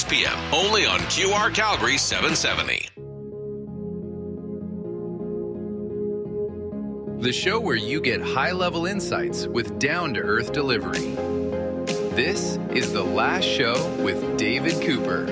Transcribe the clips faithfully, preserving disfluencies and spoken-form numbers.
six p.m. only on Q R Calgary seven seventy. The show where you get high-level insights with down-to-earth delivery. This is The Last Show with David Cooper.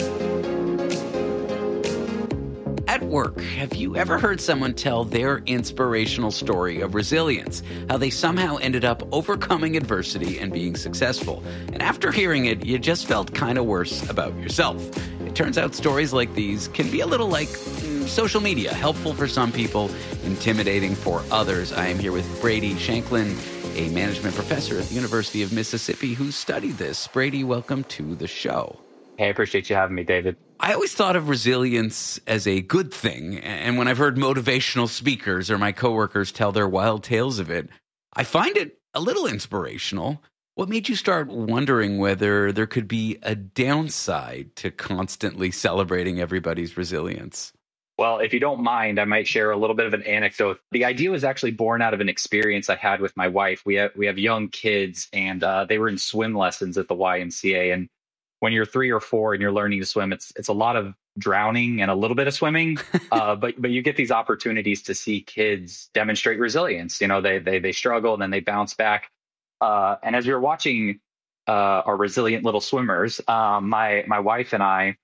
At work, have you ever heard someone tell their inspirational story of resilience, how they somehow ended up overcoming adversity and being successful? And after hearing it, you just felt kind of worse about yourself. It turns out stories like these can be a little like mm, social media, helpful for some people, intimidating for others. I am here with Brady Shanklin, a management professor at the University of Mississippi who studied this. Brady, welcome to the show. Hey, I appreciate you having me, David. I always thought of resilience as a good thing, and when I've heard motivational speakers or my coworkers tell their wild tales of it, I find it a little inspirational. What made you start wondering whether there could be a downside to constantly celebrating everybody's resilience? Well, if you don't mind, I might share a little bit of an anecdote. The idea was actually born out of an experience I had with my wife. We have, we have young kids, and uh, they were in swim lessons at the Y M C A, and when you're three or four and you're learning to swim, it's it's a lot of drowning and a little bit of swimming. uh, but but you get these opportunities to see kids demonstrate resilience. You know, they they they struggle and then they bounce back. Uh, and as we were watching uh, our resilient little swimmers, um, my my wife and I,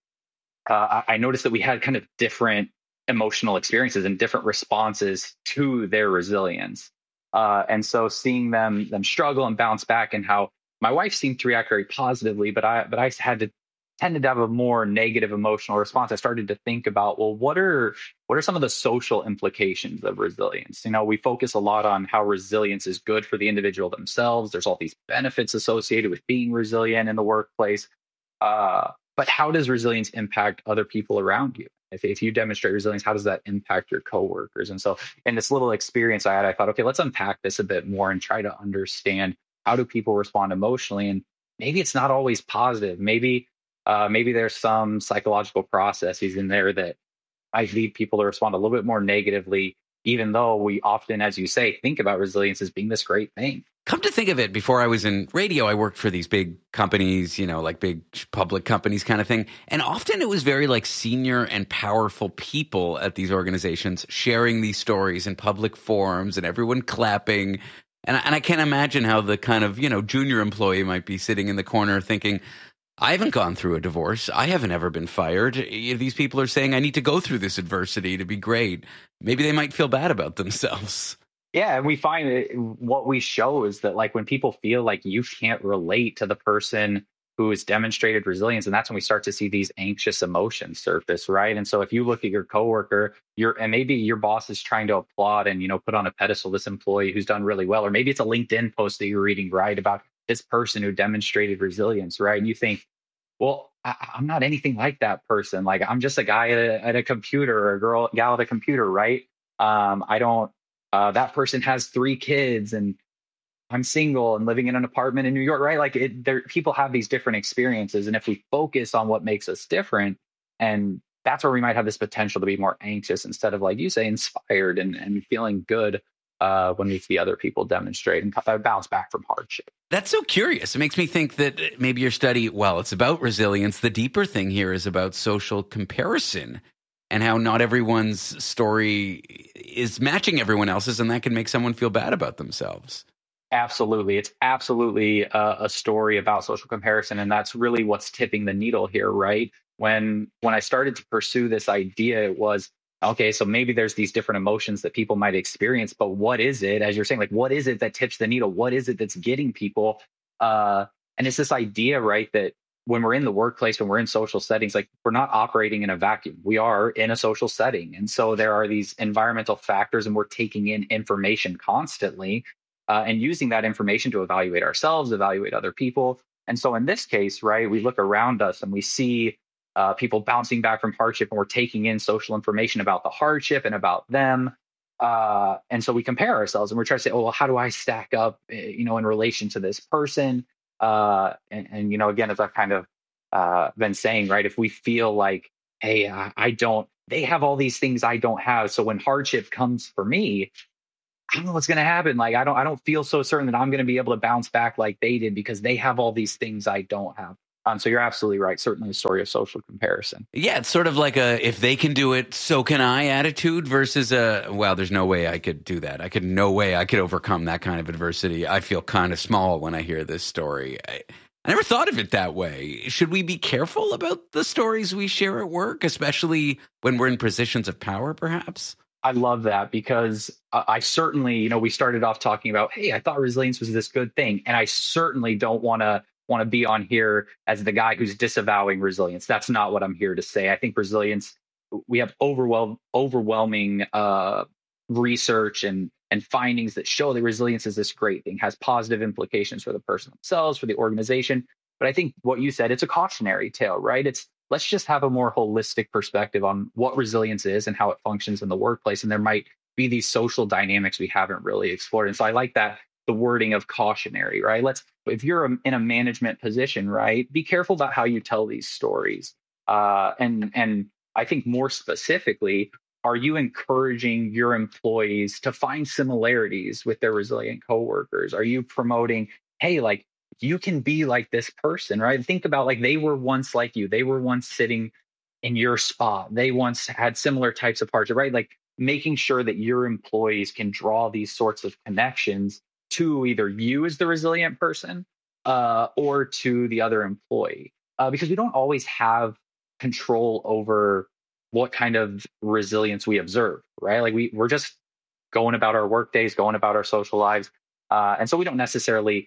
uh, I noticed that we had kind of different emotional experiences and different responses to their resilience. Uh, and so seeing them them struggle and bounce back, and how my wife seemed to react very positively, but I but I had to tended to have a more negative emotional response. I started to think about, well, what are what are some of the social implications of resilience? You know, we focus a lot on how resilience is good for the individual themselves. There's all these benefits associated with being resilient in the workplace. Uh, but how does resilience impact other people around you? If, if you demonstrate resilience, how does that impact your coworkers? And so in this little experience I had, I thought, okay, let's unpack this a bit more and try to understand, how do people respond emotionally? And maybe it's not always positive. Maybe uh, maybe there's some psychological processes in there that might lead people to respond a little bit more negatively, even though we often, as you say, think about resilience as being this great thing. Come to think of it, before I was in radio, I worked for these big companies, you know, like big public companies kind of thing. And often it was very like senior and powerful people at these organizations sharing these stories in public forums and everyone clapping. And I, and I can't imagine how the kind of, you know, junior employee might be sitting in the corner thinking, I haven't gone through a divorce. I haven't ever been fired. These people are saying I need to go through this adversity to be great. Maybe they might feel bad about themselves. Yeah, and we find that what we show is that, like, when people feel like you can't relate to the person who has demonstrated resilience, and that's when we start to see these anxious emotions surface, right? And so if you look at your coworker, you're, and maybe your boss is trying to applaud and, you know, put on a pedestal this employee who's done really well, or maybe it's a LinkedIn post that you're reading, right, about this person who demonstrated resilience, right? And you think, well, I, I'm not anything like that person. Like, I'm just a guy at a, at a computer, or a girl, gal at a computer, right? Um, I don't, uh, that person has three kids and I'm single and living in an apartment in New York, right? Like, it, there, people have these different experiences. And if we focus on what makes us different, and that's where we might have this potential to be more anxious instead of, like you say, inspired and, and feeling good uh, when we see other people demonstrate and bounce back from hardship. That's so curious. It makes me think that maybe your study, well, it's about resilience. The deeper thing here is about social comparison and how not everyone's story is matching everyone else's, and that can make someone feel bad about themselves. Absolutely. It's absolutely a, a story about social comparison. And that's really what's tipping the needle here, right? When when I started to pursue this idea, it was, okay, so maybe there's these different emotions that people might experience, but what is it, as you're saying, like, what is it that tips the needle? What is it that's getting people? Uh, and it's this idea, right, that when we're in the workplace, when we're in social settings, like, we're not operating in a vacuum. We are in a social setting. And so there are these environmental factors, and we're taking in information constantly. Uh, and using that information to evaluate ourselves, evaluate other people. And so in this case, right, we look around us and we see uh, people bouncing back from hardship, and we're taking in social information about the hardship and about them. Uh, and so we compare ourselves and we're trying to say, oh, well, how do I stack up, you know, in relation to this person? Uh, and, and, you know, again, as I've kind of uh, been saying, right, if we feel like, hey, I, I don't, they have all these things I don't have. So when hardship comes for me, I don't know what's going to happen. Like, I don't, I don't feel so certain that I'm going to be able to bounce back like they did because they have all these things I don't have. Um, so you're absolutely right. Certainly a story of social comparison. Yeah, it's sort of like a if they can do it, so can I attitude versus a, well, there's no way I could do that. I could, no way I could overcome that kind of adversity. I feel kind of small when I hear this story. I, I never thought of it that way. Should we be careful about the stories we share at work, especially when we're in positions of power, perhaps? I love that because uh, I certainly, you know, we started off talking about, hey, I thought resilience was this good thing. And I certainly don't want to want to be on here as the guy who's disavowing resilience. That's not what I'm here to say. I think resilience, we have overwhelm, overwhelming uh, research and and findings that show that resilience is this great thing, has positive implications for the person themselves, for the organization. But I think what you said, it's a cautionary tale, right? It's let's just have a more holistic perspective on what resilience is and how it functions in the workplace. And there might be these social dynamics we haven't really explored. And so I like that, the wording of cautionary, right? Let's, if you're in a management position, right, be careful about how you tell these stories. Uh, and, and I think more specifically, are you encouraging your employees to find similarities with their resilient coworkers? Are you promoting, hey, like, you can be like this person, right? Think about like they were once like you. They were once sitting in your spot. They once had similar types of parts, right? Like making sure that your employees can draw these sorts of connections to either you as the resilient person uh, or to the other employee. Uh, because we don't always have control over what kind of resilience we observe, right? Like we, we're just going about our work days, going about our social lives. Uh, and so we don't necessarily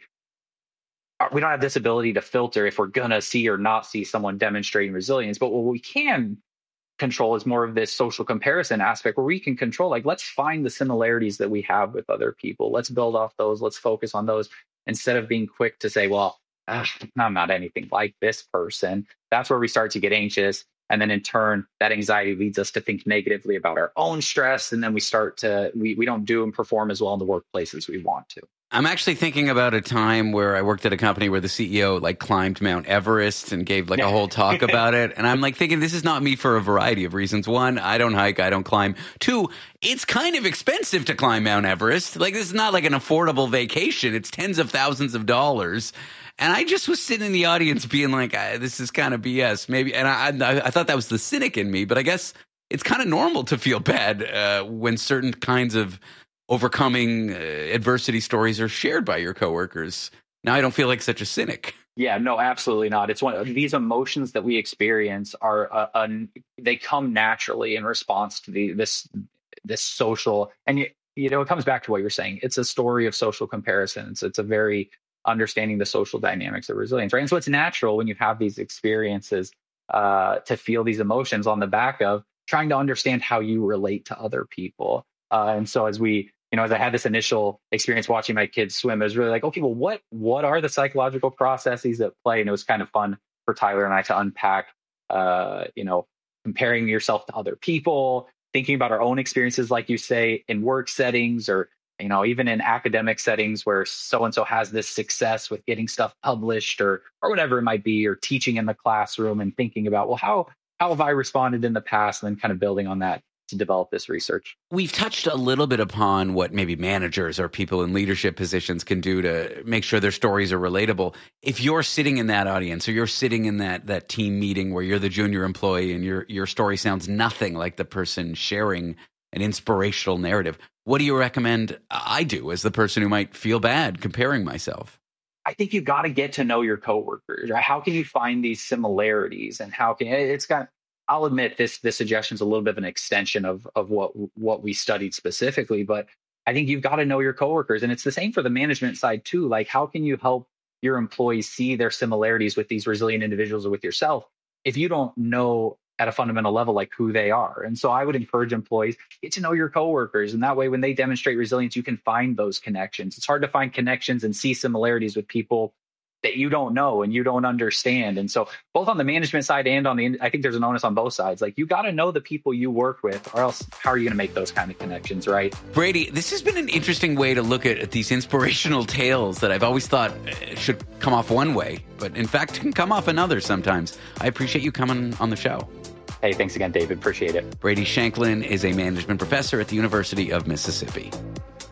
we don't have this ability to filter if we're going to see or not see someone demonstrating resilience. But what we can control is more of this social comparison aspect where we can control, like, let's find the similarities that we have with other people. Let's build off those. Let's focus on those instead of being quick to say, well, ah, I'm not anything like this person. That's where we start to get anxious. And then in turn, that anxiety leads us to think negatively about our own stress. And then we start to, we, we don't do and perform as well in the workplace as we want to. I'm actually thinking about a time where I worked at a company where the C E O like climbed Mount Everest and gave like a whole talk about it. And I'm like thinking, this is not me for a variety of reasons. One, I don't hike, I don't climb. Two, it's kind of expensive to climb Mount Everest. Like, this is not like an affordable vacation. It's tens of thousands of dollars. And I just was sitting in the audience being like, ah, this is kind of B S. Maybe, and I, I, I thought that was the cynic in me, but I guess it's kind of normal to feel bad uh, when certain kinds of overcoming uh, adversity stories are shared by your coworkers. Now I don't feel like such a cynic. Yeah, no, absolutely not. It's one of these emotions that we experience are uh, uh, they come naturally in response to the this this social, and you, you know, it comes back to what you're saying. It's a story of social comparison. It's it's a very understanding the social dynamics of resilience, right? And so it's natural when you have these experiences uh, to feel these emotions on the back of trying to understand how you relate to other people. Uh, and so as we, you know, as I had this initial experience watching my kids swim, it was really like, okay, well, what what are the psychological processes at play? And it was kind of fun for Tyler and I to unpack, uh, you know, comparing yourself to other people, thinking about our own experiences, like you say, in work settings or, you know, even in academic settings where so-and-so has this success with getting stuff published or or whatever it might be, or teaching in the classroom and thinking about, well, how how have I responded in the past? And then kind of building on that to develop this research. We've touched a little bit upon what maybe managers or people in leadership positions can do to make sure their stories are relatable. If you're sitting in that audience or you're sitting in that that team meeting where you're the junior employee and your your story sounds nothing like the person sharing an inspirational narrative, what do you recommend I do as the person who might feel bad comparing myself? I think you've got to get to know your coworkers. Right? How can you find these similarities, and how can it's got I'll admit this this suggestion is a little bit of an extension of of what what we studied specifically, but I think you've got to know your coworkers, and it's the same for the management side too. Like, how can you help your employees see their similarities with these resilient individuals or with yourself if you don't know at a fundamental level like who they are? And so I would encourage employees, get to know your coworkers, and that way when they demonstrate resilience, you can find those connections. It's hard to find connections and see similarities with people that you don't know and you don't understand. And so both on the management side and on the, I think there's an onus on both sides. Like, you got to know the people you work with, or else how are you going to make those kind of connections, right? Brady, this has been an interesting way to look at, at these inspirational tales that I've always thought should come off one way, but in fact can come off another sometimes. I appreciate you coming on the show. Hey, thanks again, David. Appreciate it. Brady Shanklin is a management professor at the University of Mississippi.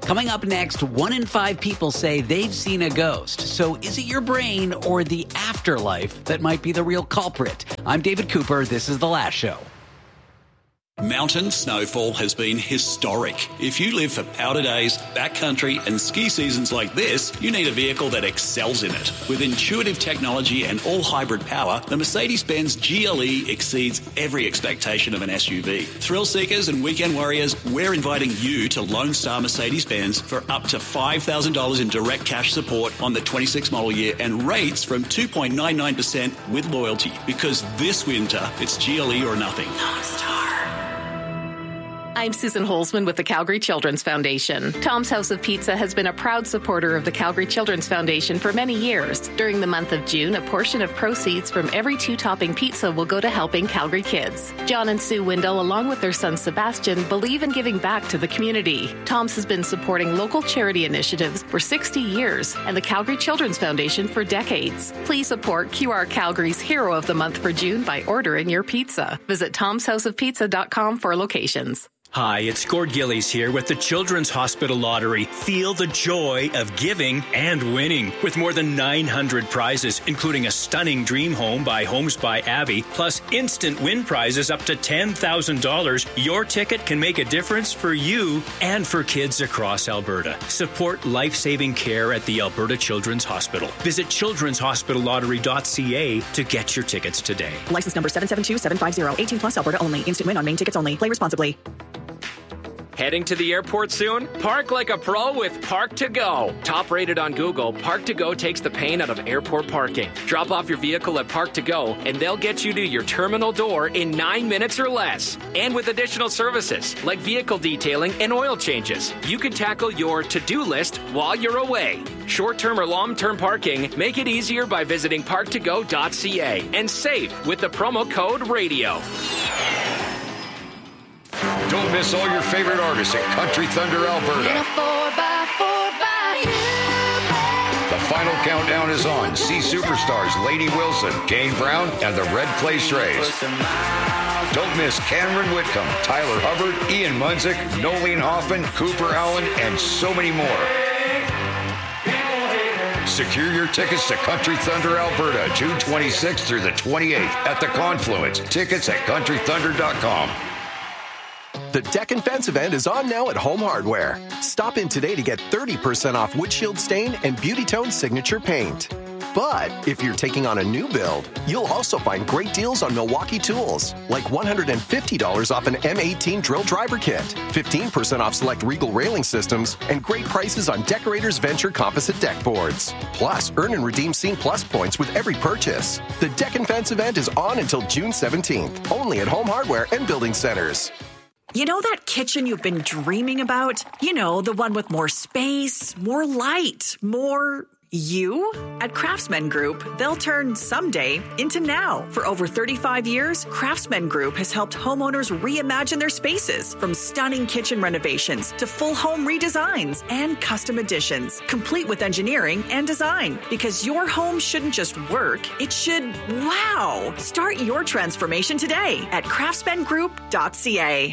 Coming up next, one in five people say they've seen a ghost. So is it your brain or the afterlife that might be the real culprit? I'm David Cooper. This is The Last Show. Mountain snowfall has been historic. If you live for powder days, backcountry and ski seasons like this, you need a vehicle that excels in it. With intuitive technology and all-hybrid power, the Mercedes-Benz G L E exceeds every expectation of an S U V. Thrill seekers and weekend warriors, we're inviting you to Lone Star Mercedes-Benz for up to five thousand dollars in direct cash support on the twenty-six model year and rates from two point nine nine percent with loyalty. Because this winter, it's G L E or nothing. Lone Star. I'm Susan Holzman with the Calgary Children's Foundation. Tom's House of Pizza has been a proud supporter of the Calgary Children's Foundation for many years. During the month of June, a portion of proceeds from every two-topping pizza will go to helping Calgary kids. John and Sue Windle, along with their son Sebastian, believe in giving back to the community. Tom's has been supporting local charity initiatives for sixty years and the Calgary Children's Foundation for decades. Please support Q R Calgary's Hero of the Month for June by ordering your pizza. Visit toms house of pizza dot com for locations. Hi, it's Gord Gillies here with the Children's Hospital Lottery. Feel the joy of giving and winning. With more than nine hundred prizes, including a stunning dream home by Homes by Avi, plus instant win prizes up to ten thousand dollars, your ticket can make a difference for you and for kids across Alberta. Support life-saving care at the Alberta Children's Hospital. Visit children's hospital lottery dot c a to get your tickets today. License number seven seven two seven five zero. eighteen plus Alberta only. Instant win on main tickets only. Play responsibly. Heading to the airport soon? Park like a pro with Park to Go. Top rated on Google, Park to Go takes the pain out of airport parking. Drop off your vehicle at Park to Go, and they'll get you to your terminal door in nine minutes or less. And with additional services like vehicle detailing and oil changes, you can tackle your to-do list while you're away. Short-term or long-term parking, make it easier by visiting park to go dot c a and save with the promo code RADIO. Don't miss all your favorite artists at Country Thunder Alberta. The final countdown is on. See superstars Lady Wilson, Kane Brown, and the Red Clay Strays. Don't miss Cameron Whitcomb, Tyler Hubbard, Ian Munzik, Nolene Hoffman, Cooper Allen, and so many more. Secure your tickets to Country Thunder Alberta, June twenty-sixth through the twenty-eighth at the Confluence. Tickets at country thunder dot com. The Deck and Fence event is on now at Home Hardware. Stop in today to get thirty percent off windshield stain and Beauty Tone signature paint. But if you're taking on a new build, you'll also find great deals on Milwaukee tools, like one hundred fifty dollars off an M eighteen drill driver kit, fifteen percent off select Regal railing systems, and great prices on Decorators Venture composite deck boards. Plus, earn and redeem Scene Plus points with every purchase. The Deck and Fence event is on until June seventeenth, only at Home Hardware and Building Centers. You know that kitchen you've been dreaming about? You know, the one with more space, more light, more you? At Craftsman Group, they'll turn someday into now. For over thirty-five years, Craftsman Group has helped homeowners reimagine their spaces, from stunning kitchen renovations to full home redesigns and custom additions, complete with engineering and design. Because your home shouldn't just work, it should wow. Start your transformation today at craftsman group dot c a.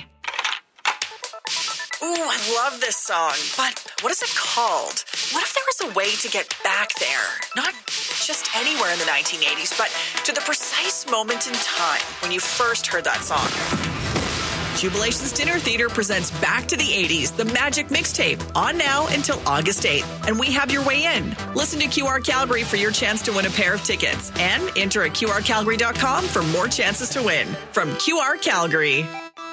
Ooh, I love this song, but what is it called? What if there was a way to get back there? Not just anywhere in the nineteen eighties, but to the precise moment in time when you first heard that song. Jubilation's Dinner Theater presents Back to the eighties, the Magic Mixtape, on now until August eighth. And we have your way in. Listen to Q R Calgary for your chance to win a pair of tickets. And enter at q r calgary dot com for more chances to win. From Q R Calgary.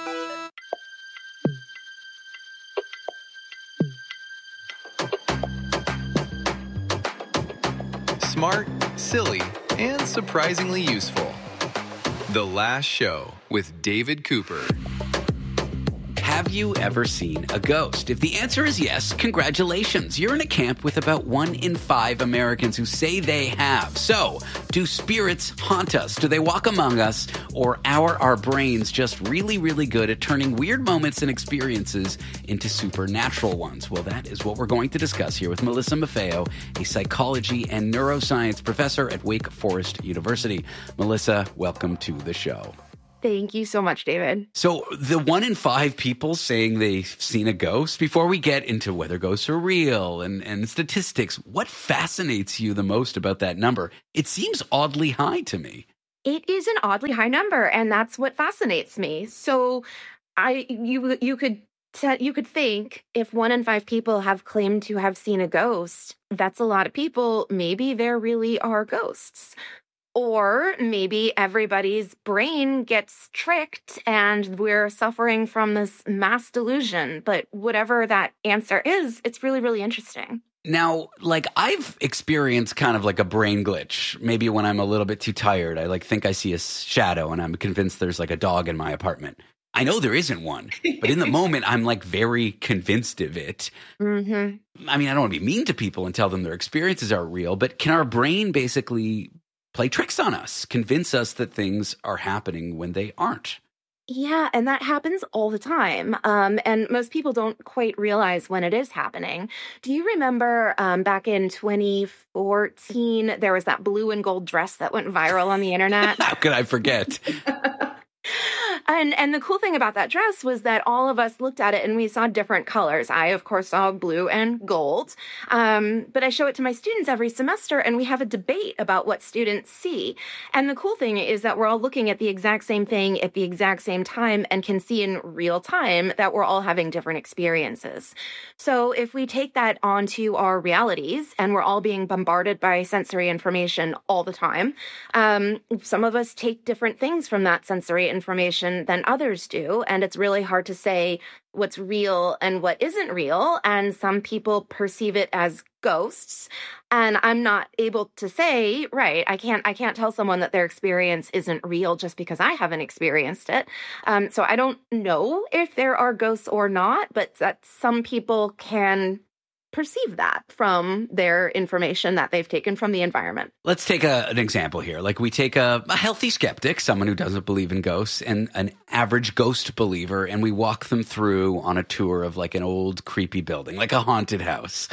Smart, silly, and surprisingly useful. The Last Show with David Cooper. Have you ever seen a ghost? If the answer is yes, congratulations. You're in a camp with about one in five Americans who say they have. So, do spirits haunt us? Do they walk among us? Or are our brains just really, really good at turning weird moments and experiences into supernatural ones? Well, that is what we're going to discuss here with Melissa Maffeo, a psychology and neuroscience professor at Wake Forest University. Melissa, welcome to the show. Thank you so much, David. So the one in five people saying they've seen a ghost, before we get into whether ghosts are real and, and statistics, what fascinates you the most about that number? It seems oddly high to me. It is an oddly high number, and that's what fascinates me. So I you you could you could think if one in five people have claimed to have seen a ghost, that's a lot of people. Maybe there really are ghosts. Or maybe everybody's brain gets tricked and we're suffering from this mass delusion. But whatever that answer is, it's really, really interesting. Now, like I've experienced kind of like a brain glitch. Maybe when I'm a little bit too tired, I like think I see a shadow and I'm convinced there's like a dog in my apartment. I know there isn't one, but in the moment, I'm like very convinced of it. Mm-hmm. I mean, I don't want to be mean to people and tell them their experiences are real, but can our brain basically play tricks on us, convince us that things are happening when they aren't? Yeah, and that happens all the time. Um, and most people don't quite realize when it is happening. Do you remember um, back in twenty fourteen, there was that blue and gold dress that went viral on the internet? How could I forget? And and the cool thing about that dress was that all of us looked at it and we saw different colors. I, of course, saw blue and gold. Um, but I show it to my students every semester and we have a debate about what students see. And the cool thing is that we're all looking at the exact same thing at the exact same time and can see in real time that we're all having different experiences. So if we take that onto our realities and we're all being bombarded by sensory information all the time, um, some of us take different things from that sensory information than others do. And it's really hard to say what's real and what isn't real. And some people perceive it as ghosts. And I'm not able to say, right, I can't I can't tell someone that their experience isn't real just because I haven't experienced it. Um, so I don't know if there are ghosts or not, but that some people can perceive that from their information that they've taken from the environment. Let's take a, an example here. Like we take a, a healthy skeptic, someone who doesn't believe in ghosts, and an average ghost believer, and we walk them through on a tour of like an old creepy building, like a haunted house.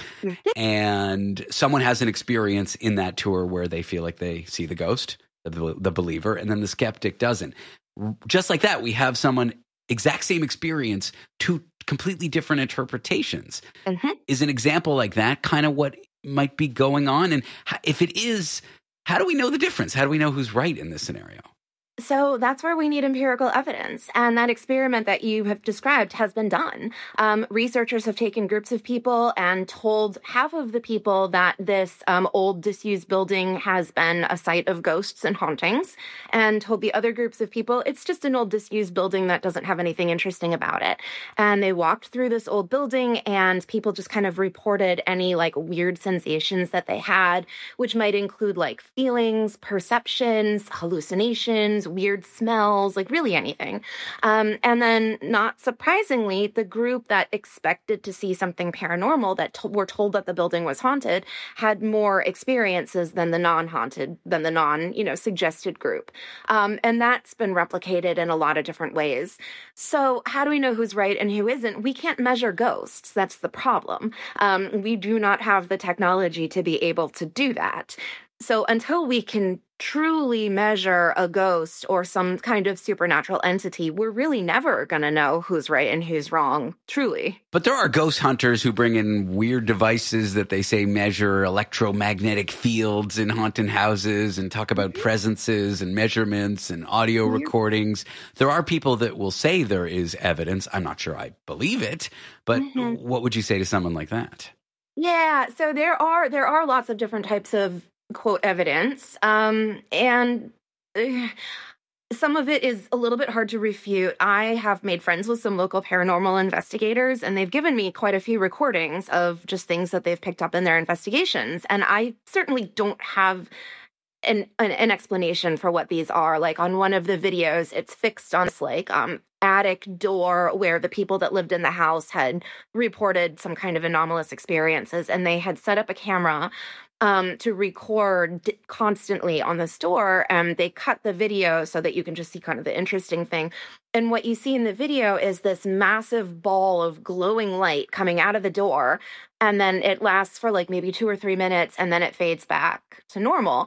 And someone has an experience in that tour where they feel like they see the ghost, the, the believer, and then the skeptic doesn't. Just like that, we have someone exact same experience, two completely different interpretations. Mm-hmm. Is an example like that kind of what might be going on? And if it is, how do we know the difference? How do we know who's right in this scenario? So that's where we need empirical evidence. And that experiment that you have described has been done. Um, researchers have taken groups of people and told half of the people that this um, old disused building has been a site of ghosts and hauntings, and told the other groups of people it's just an old disused building that doesn't have anything interesting about it. And they walked through this old building and people just kind of reported any like weird sensations that they had, which might include like feelings, perceptions, hallucinations, weird smells, like really anything. Um, and then, not surprisingly, the group that expected to see something paranormal, that to- were told that the building was haunted, had more experiences than the non-haunted, than the non, you know, suggested group. Um, and that's been replicated in a lot of different ways. So how do we know who's right and who isn't? We can't measure ghosts. That's the problem. Um, we do not have the technology to be able to do that. So until we can truly measure a ghost or some kind of supernatural entity, we're really never going to know who's right and who's wrong, truly. But there are ghost hunters who bring in weird devices that they say measure electromagnetic fields in haunted houses and talk about presences and measurements and audio mm-hmm. recordings. There are people that will say there is evidence. I'm not sure I believe it, but mm-hmm. what would you say to someone like that? Yeah, so there are there are lots of different types of quote evidence, um, and uh, some of it is a little bit hard to refute. I have made friends with some local paranormal investigators, and they've given me quite a few recordings of just things that they've picked up in their investigations. And I certainly don't have an, an, an explanation for what these are. Like on one of the videos, it's fixed on this like um, attic door where the people that lived in the house had reported some kind of anomalous experiences, and they had set up a camera Um, to record constantly on the store. And they cut the video so that you can just see kind of the interesting thing. And what you see in the video is this massive ball of glowing light coming out of the door. And then it lasts for like maybe two or three minutes and then it fades back to normal.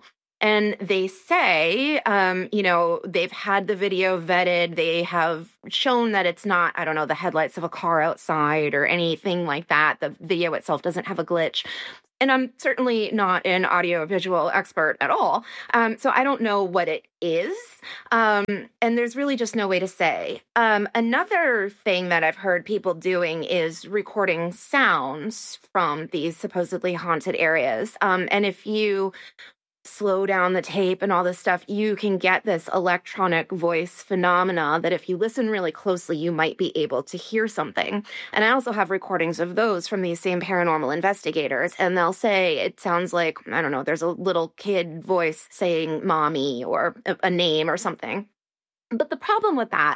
And they say, um, you know, they've had the video vetted. They have shown that it's not, I don't know, the headlights of a car outside or anything like that. The video itself doesn't have a glitch. And I'm certainly not an audiovisual expert at all. Um, so I don't know what it is. Um, and there's really just no way to say. Um, another thing that I've heard people doing is recording sounds from these supposedly haunted areas. Um, and if you slow down the tape and all this stuff, you can get this electronic voice phenomena that if you listen really closely, you might be able to hear something. And I also have recordings of those from these same paranormal investigators, and they'll say it sounds like, I don't know, there's a little kid voice saying mommy or a, a name or something. But the problem with that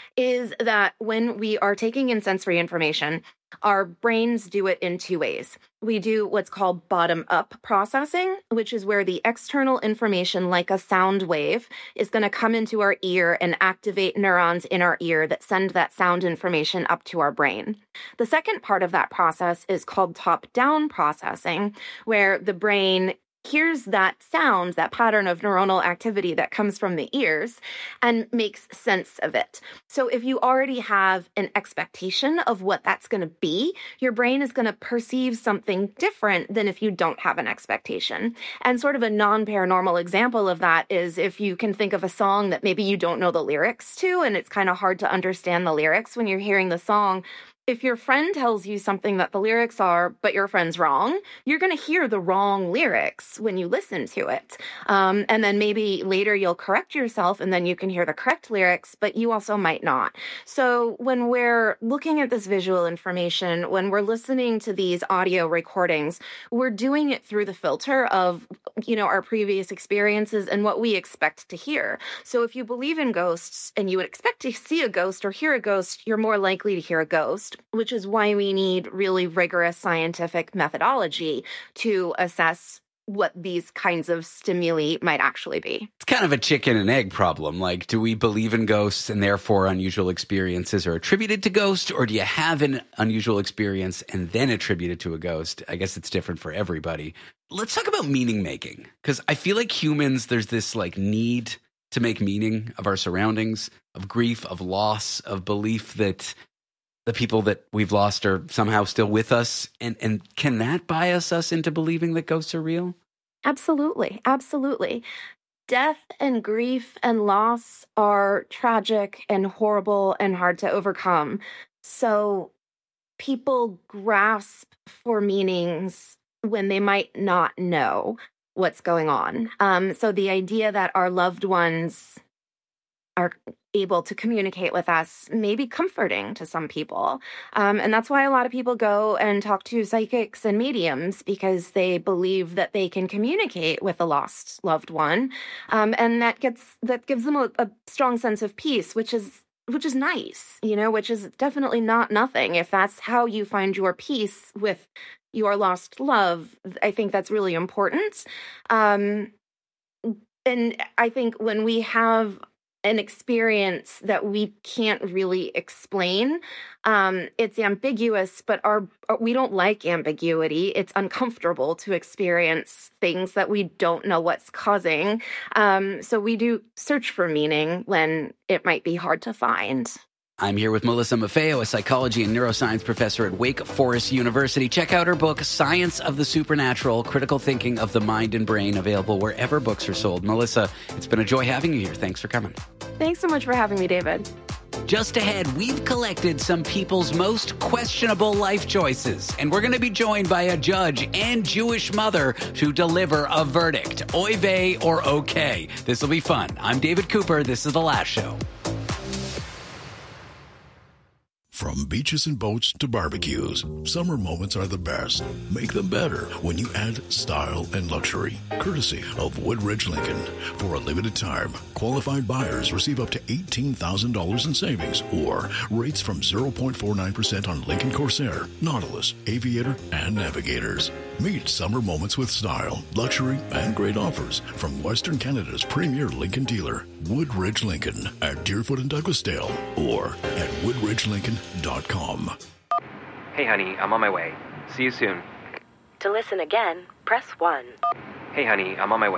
is that when we are taking in sensory information, our brains do it in two ways. We do what's called bottom-up processing, which is where the external information, like a sound wave, is going to come into our ear and activate neurons in our ear that send that sound information up to our brain. The second part of that process is called top-down processing, where the brain hears that sound, that pattern of neuronal activity that comes from the ears, and makes sense of it. So if you already have an expectation of what that's going to be, your brain is going to perceive something different than if you don't have an expectation. And sort of a non-paranormal example of that is if you can think of a song that maybe you don't know the lyrics to, and it's kind of hard to understand the lyrics when you're hearing the song. If your friend tells you something that the lyrics are, but your friend's wrong, you're going to hear the wrong lyrics when you listen to it. Um, and then maybe later you'll correct yourself and then you can hear the correct lyrics, but you also might not. So when we're looking at this visual information, when we're listening to these audio recordings, we're doing it through the filter of, you know, our previous experiences and what we expect to hear. So if you believe in ghosts and you would expect to see a ghost or hear a ghost, you're more likely to hear a ghost, which is why we need really rigorous scientific methodology to assess what these kinds of stimuli might actually be. It's kind of a chicken and egg problem. Like, do we believe in ghosts and therefore unusual experiences are attributed to ghosts, or do you have an unusual experience and then attribute it to a ghost? I guess it's different for everybody. Let's talk about meaning making, because I feel like humans, there's this like need to make meaning of our surroundings, of grief, of loss, of belief that the people that we've lost are somehow still with us. And and can that bias us into believing that ghosts are real? Absolutely. Absolutely. Death and grief and loss are tragic and horrible and hard to overcome. So people grasp for meanings when they might not know what's going on. Um, so the idea that our loved ones are able to communicate with us may be comforting to some people. Um, and that's why a lot of people go and talk to psychics and mediums, because they believe that they can communicate with a lost loved one. Um, and that gets that gives them a, a strong sense of peace, which is which is nice, you know, which is definitely not nothing. If that's how you find your peace with your lost love, I think that's really important. Um, and I think when we have an experience that we can't really explain, um, it's ambiguous, but our we don't like ambiguity. It's uncomfortable to experience things that we don't know what's causing. Um, so we do search for meaning when it might be hard to find. I'm here with Melissa Maffeo, a psychology and neuroscience professor at Wake Forest University. Check out her book, Science of the Supernatural, Critical Thinking of the Mind and Brain, available wherever books are sold. Melissa, it's been a joy having you here. Thanks for coming. Thanks so much for having me, David. Just ahead, we've collected some people's most questionable life choices, and we're going to be joined by a judge and Jewish mother to deliver a verdict. Oy vey or okay. This will be fun. I'm David Cooper. This is The Last Show. From beaches and boats to barbecues, summer moments are the best. Make them better when you add style and luxury, courtesy of Woodridge Lincoln. For a limited time, qualified buyers receive up to eighteen thousand dollars in savings or rates from zero point four nine percent on Lincoln Corsair, Nautilus, Aviator, and Navigators. Meet summer moments with style, luxury, and great offers from Western Canada's premier Lincoln dealer, Woodridge Lincoln, at Deerfoot and Douglasdale, or at woodridge lincoln dot com. Hey honey, I'm on my way. See you soon. To listen again, press one. Hey honey, I'm on my way.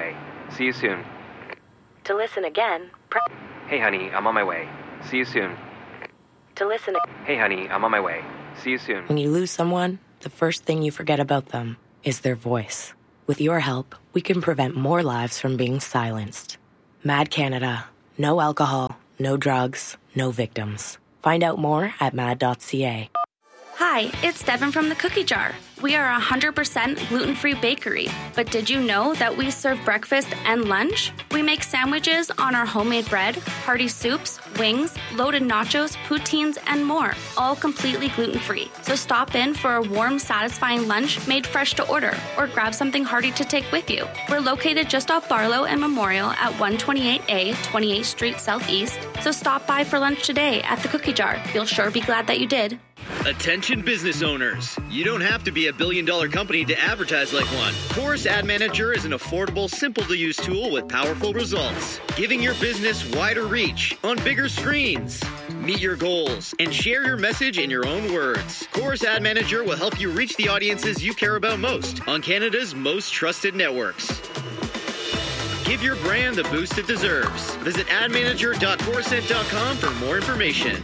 See you soon. To listen again, press... Hey, honey, I'm on my way. See you soon. To listen... Hey, honey, I'm on my way. See you soon. When you lose someone, the first thing you forget about them is their voice. With your help, we can prevent more lives from being silenced. Mad Canada. No alcohol, no drugs, no victims. Find out more at mad dot c a. Hi, it's Devin from the Cookie Jar. We are a one hundred percent gluten-free bakery. But did you know that we serve breakfast and lunch? We make sandwiches on our homemade bread, hearty soups, wings, loaded nachos, poutines, and more, all completely gluten-free. So stop in for a warm, satisfying lunch made fresh to order, or grab something hearty to take with you. We're located just off Barlow and Memorial at one twenty-eight A, twenty-eighth Street Southeast. So stop by for lunch today at the Cookie Jar. You'll sure be glad that you did. Attention business owners. You don't have to be a billion dollar company to advertise like one. Chorus Ad Manager is an affordable, simple to use tool with powerful results, giving your business wider reach on bigger screens. Meet your goals and share your message in your own words. Chorus Ad Manager will help you reach the audiences you care about most on Canada's most trusted networks. Give your brand the boost it deserves. Visit ad manager dot chorused dot com for more information.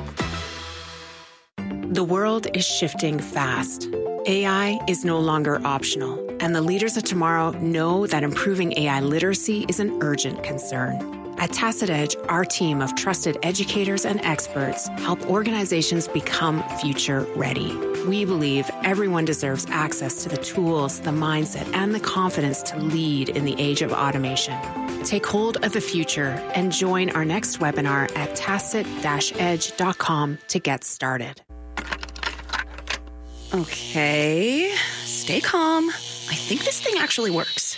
The world is shifting fast. A I is no longer optional, and the leaders of tomorrow know that improving A I literacy is an urgent concern. At Tacit Edge, our team of trusted educators and experts help organizations become future ready. We believe everyone deserves access to the tools, the mindset, and the confidence to lead in the age of automation. Take hold of the future and join our next webinar at tacit dash edge dot com to get started. Okay, stay calm. I think this thing actually works.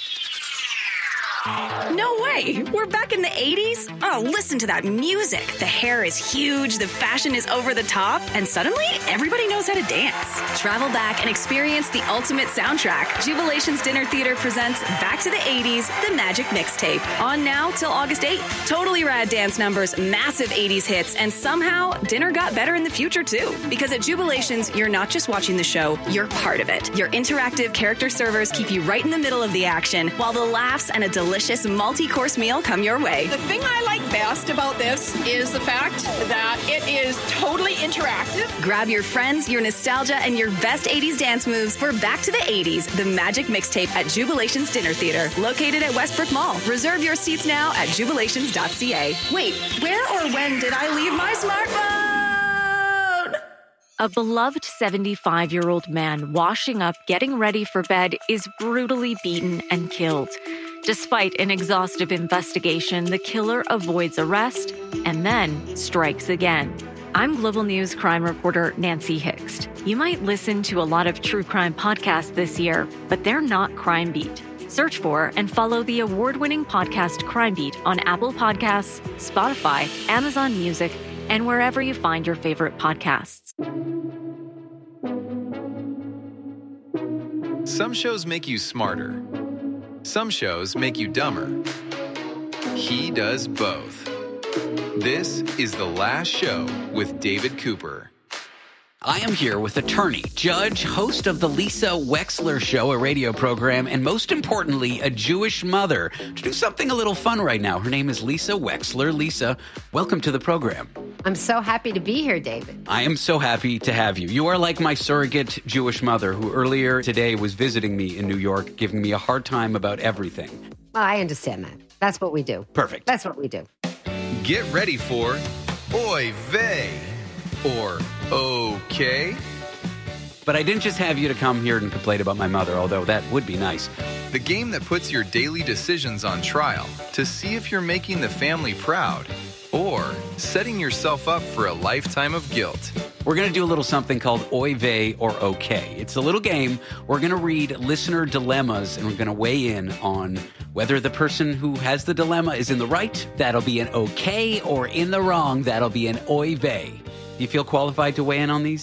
No way! We're back in the eighties? Oh, listen to that music. The hair is huge, the fashion is over the top, and suddenly everybody knows how to dance. Travel back and experience the ultimate soundtrack. Jubilation's Dinner Theater presents Back to the eighties, The Magic Mixtape. On now till August eighth. Totally rad dance numbers, massive eighties hits, and somehow dinner got better in the future too. Because at Jubilations, you're not just watching the show, you're part of it. Your interactive character servers keep you right in the middle of the action, while the laughs and a delicious Delicious multi-course meal come your way. The thing I like best about this is the fact that it is totally interactive. Grab your friends, your nostalgia, and your best eighties dance moves for Back to the eighties, The Magic Mixtape at Jubilation's Dinner Theater, located at Westbrook Mall. Reserve your seats now at jubilations dot c a. Wait, where or when did I leave my smartphone? A beloved seventy-five-year-old man washing up, getting ready for bed, is brutally beaten and killed. Despite an exhaustive investigation, the killer avoids arrest and then strikes again. I'm Global News crime reporter Nancy Hixt. You might listen to a lot of true crime podcasts this year, but they're not Crime Beat. Search for and follow the award-winning podcast Crime Beat on Apple Podcasts, Spotify, Amazon Music, and wherever you find your favorite podcasts. Some shows make you smarter. Some shows make you dumber. He does both. This is The Last Show with David Cooper. I am here with attorney, judge, host of the Lisa Wexler Show, a radio program, and most importantly, a Jewish mother, to do something a little fun right now. Her name is Lisa Wexler. Lisa, welcome to the program. I'm so happy to be here, David. I am so happy to have you. You are like my surrogate Jewish mother who earlier today was visiting me in New York, giving me a hard time about everything. Well, I understand that. That's what we do. Perfect. That's what we do. Get ready for Oy Vey or Okay. But I didn't just have you to come here and complain about my mother, although that would be nice. The game that puts your daily decisions on trial to see if you're making the family proud or setting yourself up for a lifetime of guilt. We're going to do a little something called Oy Vey or Okay. It's a little game. We're going to read listener dilemmas, and we're going to weigh in on whether the person who has the dilemma is in the right, that'll be an okay, or in the wrong, that'll be an Oy Vey. Do you feel qualified to weigh in on these?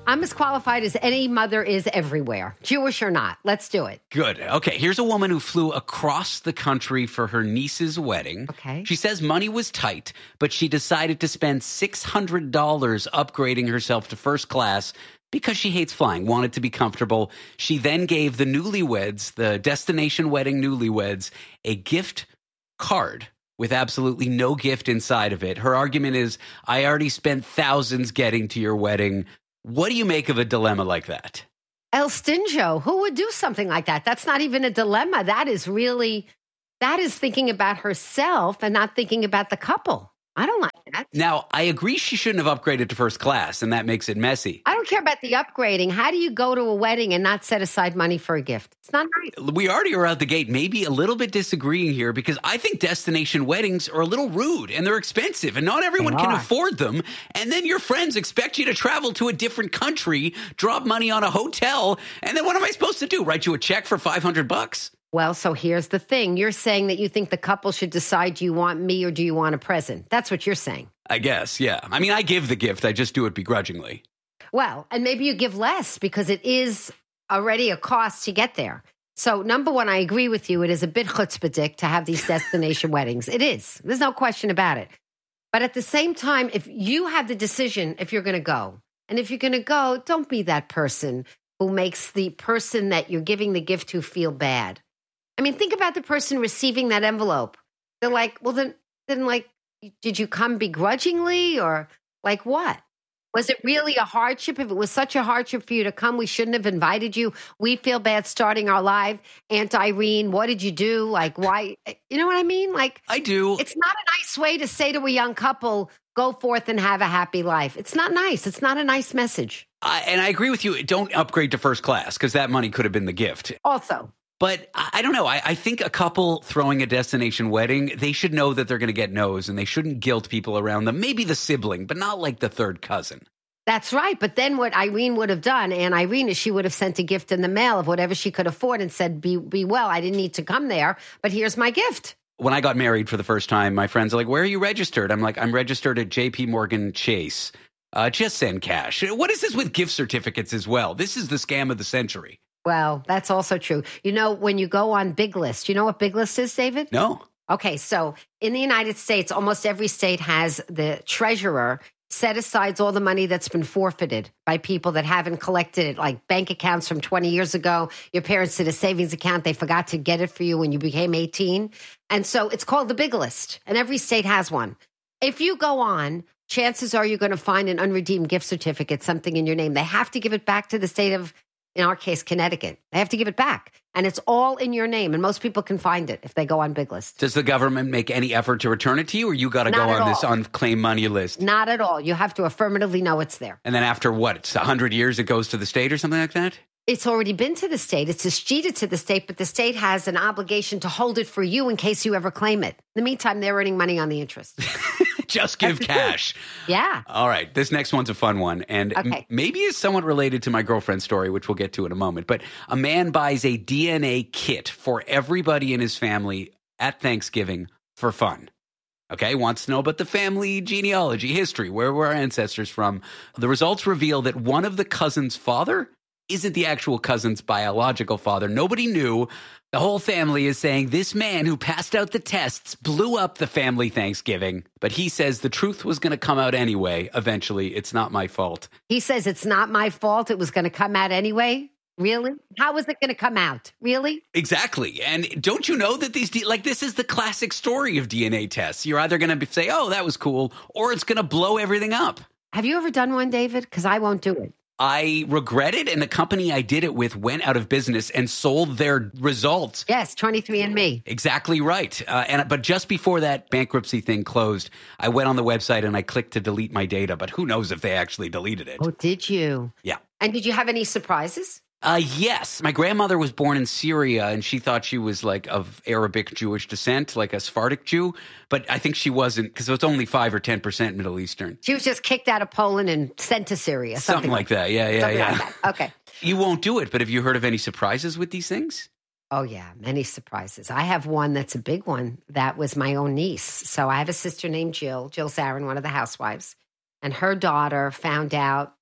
I'm as qualified as any mother is everywhere, Jewish or not. Let's do it. Good. Okay, here's a woman who flew across the country for her niece's wedding. Okay. She says money was tight, but she decided to spend six hundred dollars upgrading herself to first class because she hates flying, wanted to be comfortable. She then gave the newlyweds, the destination wedding newlyweds, a gift card with absolutely no gift inside of it. Her argument is, I already spent thousands getting to your wedding. What do you make of a dilemma like that? El Stingo, who would do something like that? That's not even a dilemma. That is really, that is thinking about herself and not thinking about the couple. I don't like that. Now, I agree she shouldn't have upgraded to first class, and that makes it messy. I don't care about the upgrading. How do you go to a wedding and not set aside money for a gift? It's not nice. We already are out the gate, maybe a little bit disagreeing here, because I think destination weddings are a little rude and they're expensive and not everyone They can are. afford them. And then your friends expect you to travel to a different country, drop money on a hotel, and then what am I supposed to do? Write you a check for five hundred bucks? Well, so here's the thing. You're saying that you think the couple should decide, do you want me or do you want a present? That's what you're saying. I guess, yeah. I mean, I give the gift. I just do it begrudgingly. Well, and maybe you give less because it is already a cost to get there. So number one, I agree with you. It is a bit chutzpahdik to have these destination weddings. It is. There's no question about it. But at the same time, if you have the decision, if you're going to go, and if you're going to go, don't be that person who makes the person that you're giving the gift to feel bad. I mean, think about the person receiving that envelope. They're like, well, then, then like, did you come begrudgingly or like what? Was it really a hardship? If it was such a hardship for you to come, we shouldn't have invited you. We feel bad starting our live. Aunt Irene, what did you do? Like, why? You know what I mean? Like, I do. It's not a nice way to say to a young couple, go forth and have a happy life. It's not nice. It's not a nice message. I, and I agree with you. Don't upgrade to first class because that money could have been the gift. Also. But I I don't know. I, I think a couple throwing a destination wedding, they should know that they're going to get no's and they shouldn't guilt people around them. Maybe the sibling, but not like the third cousin. That's right. But then what Irene would have done, and Irene, is she would have sent a gift in the mail of whatever she could afford and said, be, be well, I didn't need to come there, but here's my gift. When I got married for the first time, my friends are like, where are you registered? I'm like, I'm registered at J P Morgan Chase. Uh, just send cash. What is this with gift certificates as well? This is the scam of the century. Well, that's also true. You know, when you go on Big List, you know what Big List is, David? No. Okay, so in the United States, almost every state has the treasurer set aside all the money that's been forfeited by people that haven't collected it, like bank accounts from twenty years ago. Your parents did a savings account. They forgot to get it for you when you became eighteen. And so it's called the Big List, and every state has one. If you go on, chances are you're going to find an unredeemed gift certificate, something in your name. They have to give it back to the state of, in our case, Connecticut. They have to give it back. And it's all in your name. And most people can find it if they go on Big List. Does the government make any effort to return it to you, or you got to go Not at on this all. unclaimed money list? Not at all. You have to affirmatively know it's there. And then after what? It's one hundred years it goes to the state or something like that? It's already been to the state. It's escheated to the state, but the state has an obligation to hold it for you in case you ever claim it. In the meantime, they're earning money on the interest. Just give cash. Yeah. All right. This next one's a fun one. And Okay. m- maybe is somewhat related to my girlfriend's story, which we'll get to in a moment. But a man buys a D N A kit for everybody in his family at Thanksgiving for fun. Okay, wants to know about the family genealogy, history, where were our ancestors from. The results reveal that one of the cousin's father isn't the actual cousin's biological father. Nobody knew. The whole family is saying this man who passed out the tests blew up the family Thanksgiving. But he says the truth was going to come out anyway. Eventually, it's not my fault. He says it's not my fault. It was going to come out anyway. Really? How was it going to come out? Really? Exactly. And don't you know that these, D- like, this is the classic story of D N A tests. You're either going to say, oh, that was cool, or it's going to blow everything up. Have you ever done one, David? Because I won't do it. I regret it, and the company I did it with went out of business and sold their results. Yes, twenty-three and me. Exactly right. Uh, and but just before that bankruptcy thing closed, I went on the website and I clicked to delete my data. But who knows if they actually deleted it? Oh, did you? Yeah. And did you have any surprises? Uh, yes. My grandmother was born in Syria, and she thought she was like of Arabic Jewish descent, like a Sephardic Jew. But I think she wasn't, because it was only five or ten percent Middle Eastern. She was just kicked out of Poland and sent to Syria. Something, something like that. Yeah, yeah, something yeah. Like that. Okay. You won't do it, but have you heard of any surprises with these things? Oh, yeah, many surprises. I have one that's a big one. That was my own niece. So I have a sister named Jill, Jill Zarin, one of the housewives. And her daughter found out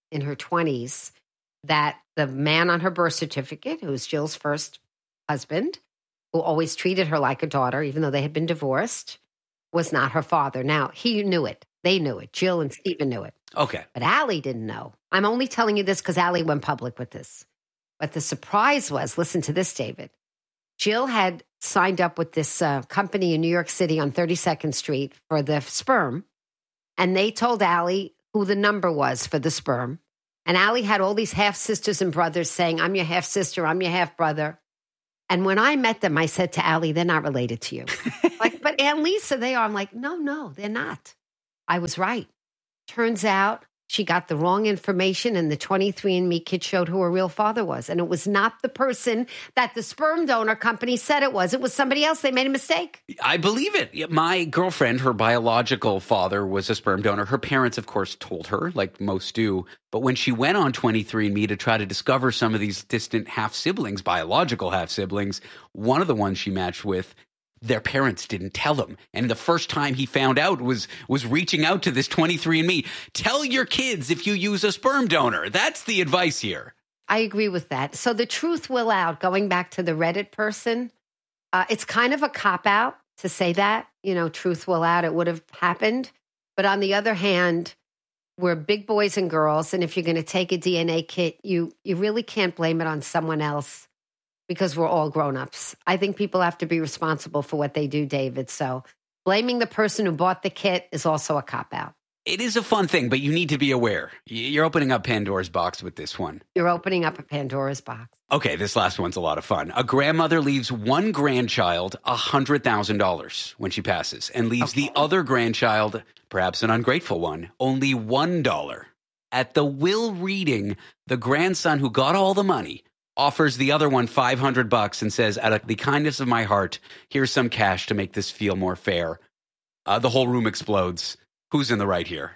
in her twenties that the man on her birth certificate, who was Jill's first husband, who always treated her like a daughter, even though they had been divorced, was not her father. Now, he knew it. They knew it. Jill and Stephen knew it. Okay. But Allie didn't know. I'm only telling you this because Allie went public with this. But the surprise was, listen to this, David. Jill had signed up with this uh, company in New York City on thirty-second Street for the sperm. And they told Allie who the number was for the sperm. And Allie had all these half-sisters and brothers saying, I'm your half-sister, I'm your half-brother. And when I met them, I said to Allie, they're not related to you. Like, but Aunt Lisa, they are. I'm like, no, no, they're not. I was right. Turns out she got the wrong information, and the twenty-three and me kit showed who her real father was. And it was not the person that the sperm donor company said it was. It was somebody else. They made a mistake. I believe it. My girlfriend, her biological father was a sperm donor. Her parents, of course, told her, like most do. But when she went on twenty-three and me to try to discover some of these distant half-siblings, biological half-siblings, one of the ones she matched with, their parents didn't tell him. And the first time he found out was was reaching out to this twenty-three and me. Tell your kids if you use a sperm donor. That's the advice here. I agree with that. So the truth will out, going back to the Reddit person, uh, it's kind of a cop-out to say that. You know, truth will out, it would have happened. But on the other hand, we're big boys and girls, and if you're going to take a D N A kit, you you really can't blame it on someone else. Because we're all grown-ups. I think people have to be responsible for what they do, David. So blaming the person who bought the kit is also a cop-out. It is a fun thing, but you need to be aware. You're opening up Pandora's box with this one. You're opening up a Pandora's box. Okay, this last one's a lot of fun. A grandmother leaves one grandchild one hundred thousand dollars when she passes and leaves okay. the other grandchild, perhaps an ungrateful one, only one dollar. At the will reading, the grandson who got all the money offers the other one five hundred bucks and says, out of the kindness of my heart, here's some cash to make this feel more fair. Uh, the whole room explodes. Who's in the right here?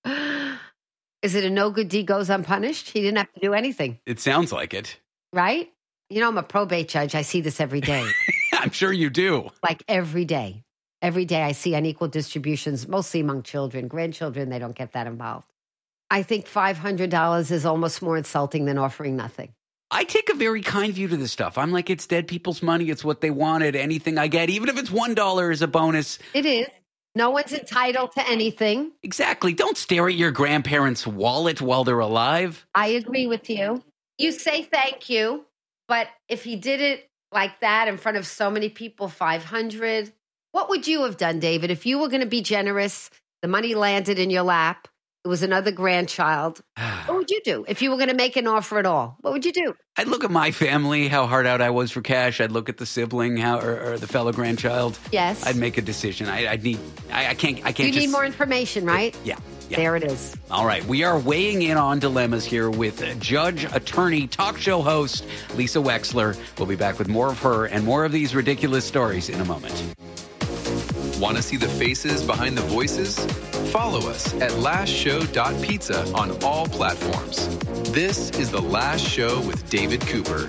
Is it a no good deed goes unpunished? He didn't have to do anything. It sounds like it. Right? You know, I'm a probate judge. I see this every day. I'm sure you do. Like every day. Every day I see unequal distributions, mostly among children. Grandchildren, they don't get that involved. I think five hundred dollars is almost more insulting than offering nothing. I take a very kind view to this stuff. I'm like, it's dead people's money. It's what they wanted. Anything I get, even if it's one dollar, is a bonus. It is. No one's entitled to anything. Exactly. Don't stare at your grandparents' wallet while they're alive. I agree with you. You say thank you, but if he did it like that in front of so many people, five hundred, what would you have done, David? If you were going to be generous, the money landed in your lap, it was another grandchild. What would you do if you were going to make an offer at all? What would you do? I'd look at my family, how hard out I was for cash. I'd look at the sibling, how or, or the fellow grandchild. Yes. I'd make a decision. I, I'd need. I, I can't. I can't. You just, need more information, right? Yeah. Yeah. There it is. All right. We are weighing in on dilemmas here with judge, attorney, talk show host Lisa Wexler. We'll be back with more of her and more of these ridiculous stories in a moment. Want to see the faces behind the voices? Follow us at last show dot pizza on all platforms. This is The Last Show with David Cooper.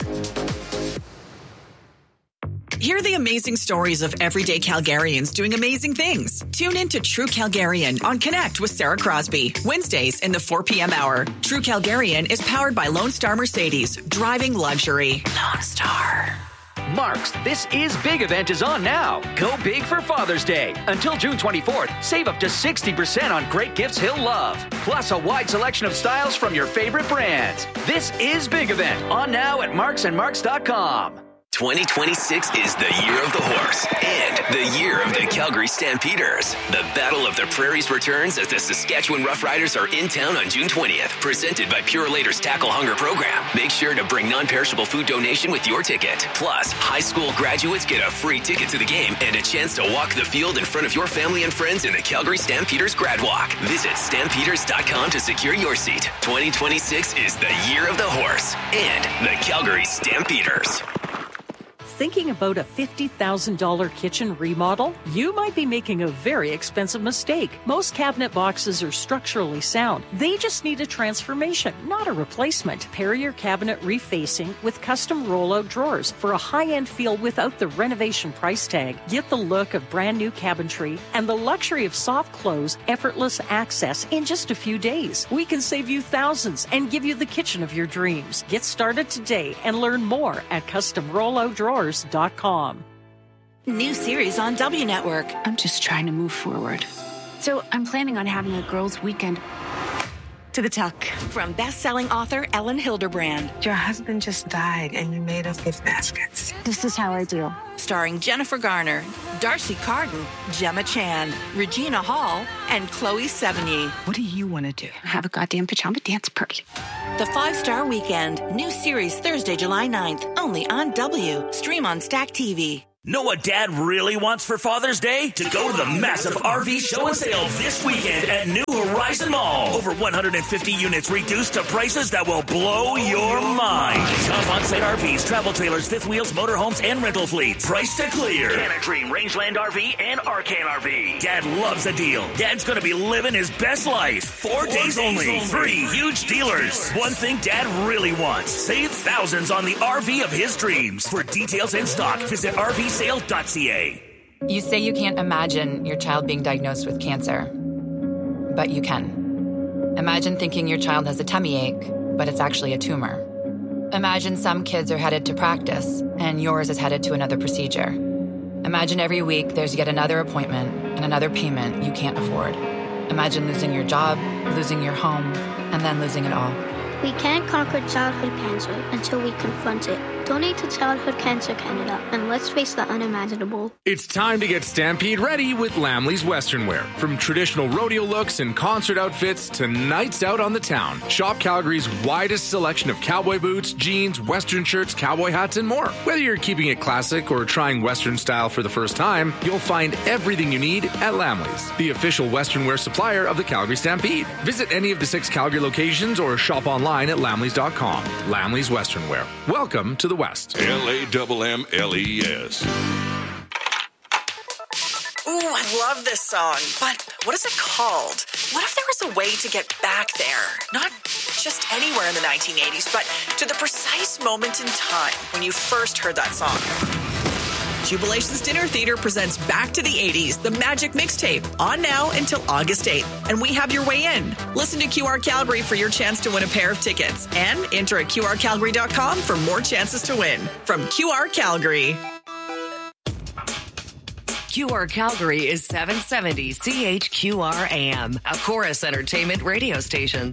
Hear the amazing stories of everyday Calgarians doing amazing things. Tune in to True Calgarian on Connect with Sarah Crosby, Wednesdays in the four p.m. hour. True Calgarian is powered by Lone Star Mercedes, driving luxury. Lone Star. Mark's This Is Big event is on now. Go big for Father's Day. Until June twenty-fourth, save up to sixty percent on great gifts he'll love. Plus a wide selection of styles from your favorite brands. This Is Big event on now at marks and marks dot com. twenty twenty-six is the year of the horse and the year of the Calgary Stampeders. The Battle of the Prairies returns as the Saskatchewan Roughriders are in town on June twentieth. Presented by Pure Later's Tackle Hunger program. Make sure to bring non-perishable food donation with your ticket. Plus, high school graduates get a free ticket to the game and a chance to walk the field in front of your family and friends in the Calgary Stampeders Grad Walk. Visit stampeders dot com to secure your seat. twenty twenty-six is the year of the horse and the Calgary Stampeders. Thinking about a fifty thousand dollars kitchen remodel? You might be making a very expensive mistake. Most cabinet boxes are structurally sound. They just need a transformation, not a replacement. Pair your cabinet refacing with custom rollout drawers for a high-end feel without the renovation price tag. Get the look of brand new cabinetry and the luxury of soft close, effortless access in just a few days. We can save you thousands and give you the kitchen of your dreams. Get started today and learn more at custom rollout drawers dot com. New series on W Network. I'm just trying to move forward. So I'm planning on having a girls' weekend to the tuck. From best-selling author Ellen Hilderbrand. Your husband just died and you made us gift baskets. This is how I do. Starring Jennifer Garner, Darcy Carden, Gemma Chan, Regina Hall, and Chloe Sevigny. What do you want to do? Have a goddamn pajama dance party. The Five-Star Weekend. New series Thursday, July ninth. Only on W. Stream on Stack T V. Know what Dad really wants for Father's Day? To go to the massive R V show and sale this weekend at New Horizon Mall. Over one hundred fifty units reduced to prices that will blow your mind. Top on-site R Vs, travel trailers, fifth wheels, motorhomes, and rental fleets. Price to clear. Canna Dream, Rangeland R V, and Arcan R V. Dad loves a deal. Dad's going to be living his best life. Four, Four days, days only. only. Three huge dealers. One thing Dad really wants. Save thousands on the R V of his dreams. For details in stock, visit R V sale dot c a. You say you can't imagine your child being diagnosed with cancer, but you can. Imagine thinking your child has a tummy ache, but it's actually a tumor. Imagine some kids are headed to practice, and yours is headed to another procedure. Imagine every week there's yet another appointment and another payment you can't afford. Imagine losing your job, losing your home, and then losing it all. We can't conquer childhood cancer until we confront it. Donate to Childhood Cancer Canada, and let's face the unimaginable. It's time to get Stampede ready with Lamley's Western Wear. From traditional rodeo looks and concert outfits to nights out on the town, shop Calgary's widest selection of cowboy boots, jeans, Western shirts, cowboy hats, and more. Whether you're keeping it classic or trying Western style for the first time, you'll find everything you need at Lamley's, the official Western wear supplier of the Calgary Stampede. Visit any of the six Calgary locations or shop online at lamleys dot com. Lamley's Western Wear. Welcome to the West. L A M M L E S. Ooh, I love this song, but what is it called? What if there was a way to get back there? Not just anywhere in the nineteen eighties, but to the precise moment in time when you first heard that song. Jubilations Dinner Theater presents Back to the eighties, the Magic Mixtape, on now until August eighth. And we have your way in. Listen to Q R Calgary for your chance to win a pair of tickets. And enter at Q R calgary dot com for more chances to win. From Q R Calgary. Q R Calgary is seven seventy C H Q R A M, a Chorus Entertainment radio station.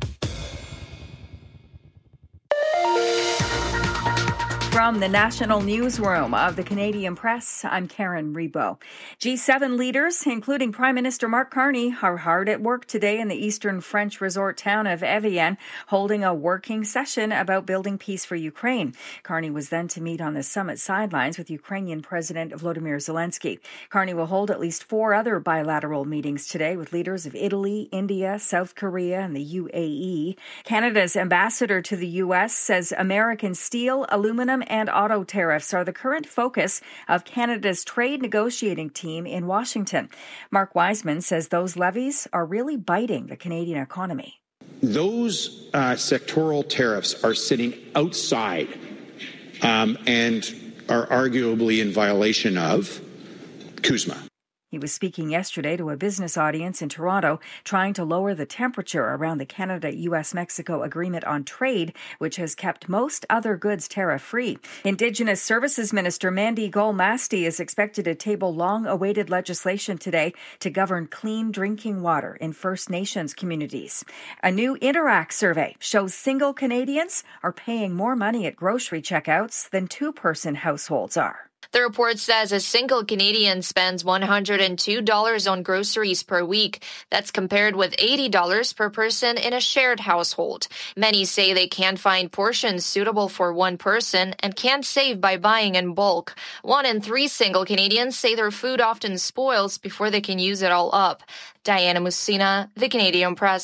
From the National Newsroom of the Canadian Press, I'm Karen Rebo. G seven leaders, including Prime Minister Mark Carney, are hard at work today in the eastern French resort town of Evian, holding a working session about building peace for Ukraine. Carney was then to meet on the summit sidelines with Ukrainian President Volodymyr Zelensky. Carney will hold at least four other bilateral meetings today with leaders of Italy, India, South Korea, and the U A E. Canada's ambassador to the U S says American steel, aluminum, and auto tariffs are the current focus of Canada's trade negotiating team in Washington. Mark Wiseman says those levies are really biting the Canadian economy. Those uh, sectoral tariffs are sitting outside um, and are arguably in violation of C U S M A. He was speaking yesterday to a business audience in Toronto, trying to lower the temperature around the Canada-U S Mexico Agreement on Trade, which has kept most other goods tariff-free. Indigenous Services Minister Mandy Gold-Masti is expected to table long-awaited legislation today to govern clean drinking water in First Nations communities. A new Interact survey shows single Canadians are paying more money at grocery checkouts than two-person households are. The report says a single Canadian spends one hundred two dollars on groceries per week. That's compared with eighty dollars per person in a shared household. Many say they can't find portions suitable for one person and can't save by buying in bulk. One in three single Canadians say their food often spoils before they can use it all up. Diana Musina, The Canadian Press.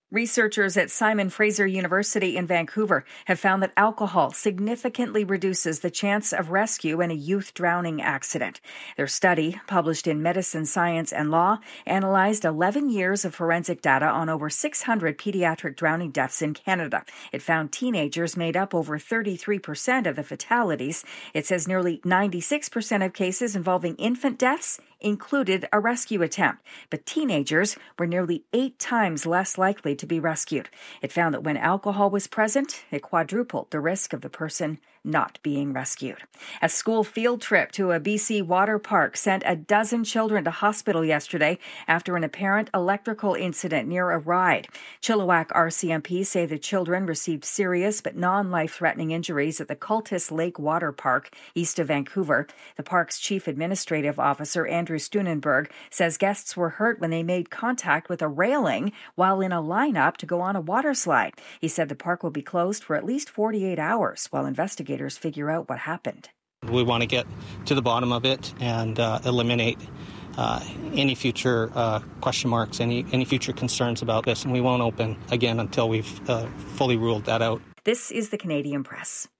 Researchers at Simon Fraser University in Vancouver have found that alcohol significantly reduces the chance of rescue in a youth drowning accident. Their study, published in Medicine, Science and Law, analyzed eleven years of forensic data on over six hundred pediatric drowning deaths in Canada. It found teenagers made up over thirty-three percent of the fatalities. It says nearly ninety-six percent of cases involving infant deaths included a rescue attempt, but teenagers were nearly eight times less likely to be rescued. It found that when alcohol was present, it quadrupled the risk of the person not being rescued. A school field trip to a B C water park sent a dozen children to hospital yesterday after an apparent electrical incident near a ride. Chilliwack R C M P say the children received serious but non-life-threatening injuries at the Cultus Lake Water Park east of Vancouver. The park's chief administrative officer, Andrew Steunenberg, says guests were hurt when they made contact with a railing while in a lineup to go on a water slide. He said the park will be closed for at least forty-eight hours while investigators figure out what happened. We want to get to the bottom of it and uh, eliminate uh, any future uh, question marks, any any future concerns about this, and we won't open again until we've uh, fully ruled that out. This is the Canadian Press.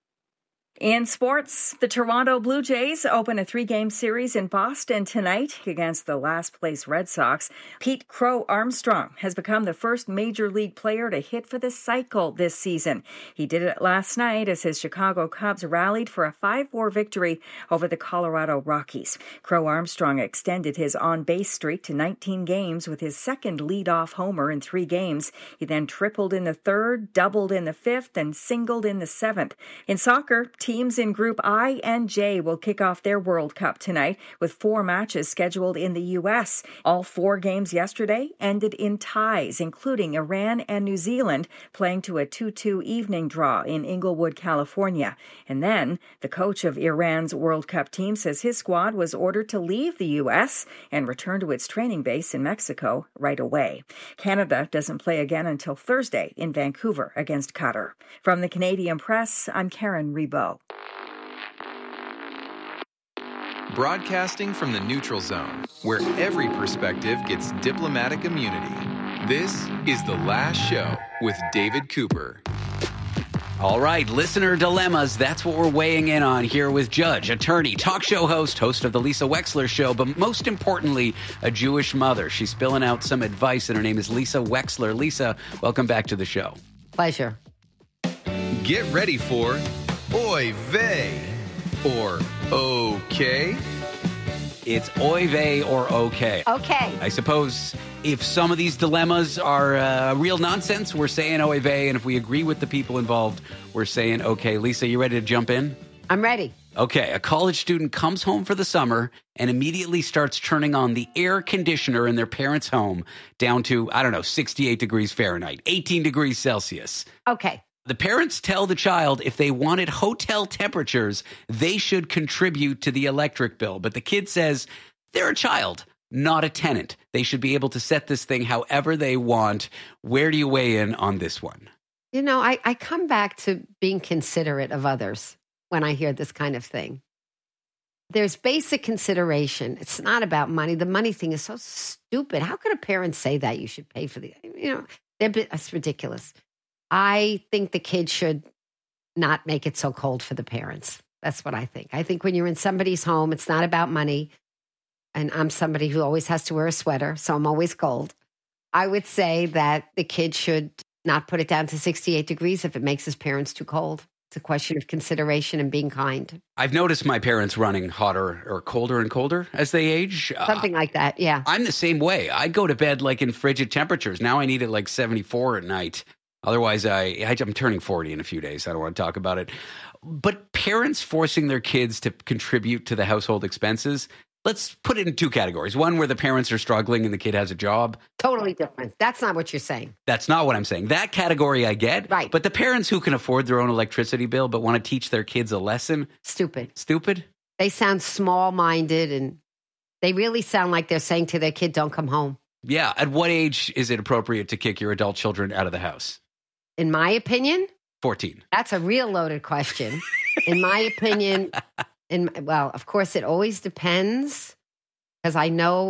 In sports, the Toronto Blue Jays open a three-game series in Boston tonight against the last-place Red Sox. Pete Crow Armstrong has become the first Major League player to hit for the cycle this season. He did it last night as his Chicago Cubs rallied for a five four victory over the Colorado Rockies. Crow Armstrong extended his on-base streak to nineteen games with his second leadoff homer in three games. He then tripled in the third, doubled in the fifth, and singled in the seventh. In soccer, teams in Group I and J will kick off their World Cup tonight with four matches scheduled in the U S. All four games yesterday ended in ties, including Iran and New Zealand playing to a two two evening draw in Inglewood, California. And then the coach of Iran's World Cup team says his squad was ordered to leave the U S and return to its training base in Mexico right away. Canada doesn't play again until Thursday in Vancouver against Qatar. From the Canadian Press, I'm Karen Rebo. Broadcasting from the neutral zone, where every perspective gets diplomatic immunity. This is The Last Show with David Cooper. All right, listener dilemmas. That's what we're weighing in on here with judge, attorney, talk show host, host of the Lisa Wexler Show, but most importantly, a Jewish mother. She's spilling out some advice, and her name is Lisa Wexler. Lisa, welcome back to the show. Pleasure. Get ready for Oy Vey or Okay. It's oy vey or okay. Okay. I suppose if some of these dilemmas are uh, real nonsense, we're saying oy vey, and if we agree with the people involved, we're saying okay. Lisa, you ready to jump in? I'm ready. Okay, a college student comes home for the summer and immediately starts turning on the air conditioner in their parents' home down to, I don't know, sixty-eight degrees Fahrenheit, eighteen degrees Celsius. Okay. The parents tell the child if they wanted hotel temperatures, they should contribute to the electric bill. But the kid says they're a child, not a tenant. They should be able to set this thing however they want. Where do you weigh in on this one? You know, I, I come back to being considerate of others when I hear this kind of thing. There's basic consideration. It's not about money. The money thing is so stupid. How could a parent say that you should pay for the, you know, that's ridiculous. I think the kid should not make it so cold for the parents. That's what I think. I think when you're in somebody's home, it's not about money. And I'm somebody who always has to wear a sweater, so I'm always cold. I would say that the kid should not put it down to sixty-eight degrees if it makes his parents too cold. It's a question of consideration and being kind. I've noticed my parents running hotter or colder and colder as they age. Something uh, like that, yeah. I'm the same way. I go to bed like in frigid temperatures. Now I need it like seventy-four at night. Otherwise, I, I'm turning forty in a few days. I don't want to talk about it. But parents forcing their kids to contribute to the household expenses, let's put it in two categories. One where the parents are struggling and the kid has a job. Totally different. That's not what you're saying. That's not what I'm saying. That category I get. Right. But the parents who can afford their own electricity bill but want to teach their kids a lesson. Stupid. Stupid? They sound small-minded, and they really sound like they're saying to their kid, don't come home. Yeah. At what age is it appropriate to kick your adult children out of the house? In my opinion, fourteen. That's a real loaded question. In my opinion, in well, of course, it always depends, because I know